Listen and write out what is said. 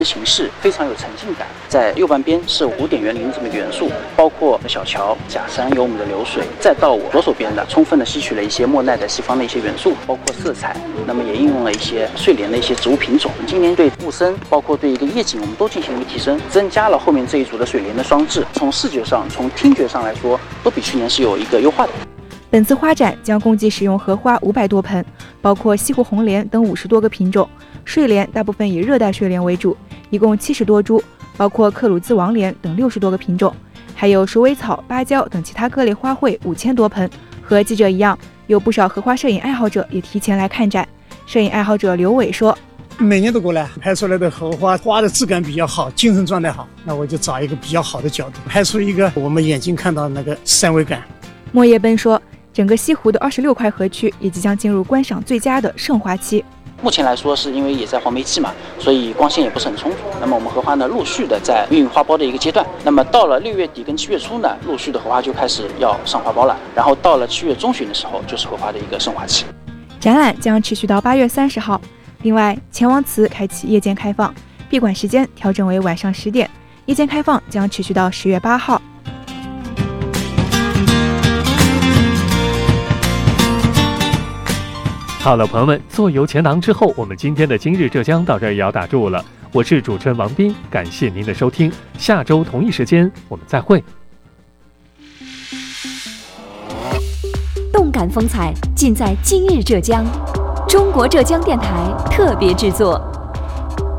形式非常有沉浸感，在右半边是5点园林这么一个元素，包括小桥、假山有我们的流水，再到我左手边的，充分的吸取了一些莫奈的西方的一些元素，包括色彩，那么也应用了一些睡莲的一些植物品种。今年对雾深，包括对一个夜景，我们都进行了一个提升，增加了后面这一组的水莲的装置，从视觉上、从听觉上来说，都比去年是有一个优化的。 本次花展将共计使用荷花500多盆，包括西湖红莲等50多个品种，睡莲大部分以热带睡莲为主，一共70多株，包括克鲁兹王莲等60多个品种，还有鼠尾草、芭蕉等其他各类花卉5000多盆。和记者一样，有不少荷花摄影爱好者也提前来看展。摄影爱好者刘伟说：“ 每年都过来，拍出来的荷花花的质感比较好，精神状态好，那我就找一个比较好的角度，拍出一个我们眼睛看到那个三维感。” 莫叶奔说，整个西湖的26块河区也即将进入观赏最佳的盛花期。 目前来说，是因为也在黄梅季嘛，所以光线也不是很充足。那么我们荷花呢，陆续的在孕育花苞的一个阶段。那么到了6月底跟7月初呢，陆续的荷花就开始要上花苞了。然后到了7月中旬的时候，就是荷花的一个盛花期。 展览将持续到8月30号。另外，钱王祠开启夜间开放，闭馆时间调整为晚上10点，夜间开放将持续到10月8号。 好了，朋友们，做游钱囊之后，我们今天的今日浙江到这儿也要打住了。我是主持人王斌，感谢您的收听，下周同一时间我们再会。 动感风采尽在今日浙江，中国浙江电台特别制作。